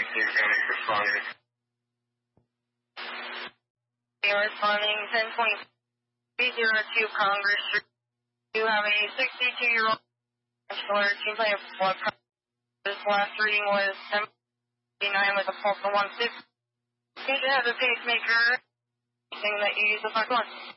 Phoenix responding. You're responding 10.302 Congress Street. You have a 62-year-old bachelor, team play of blood pressure. This last reading was 759 with a pulse of 150. Patient has a pacemaker. Anything that you use the first one.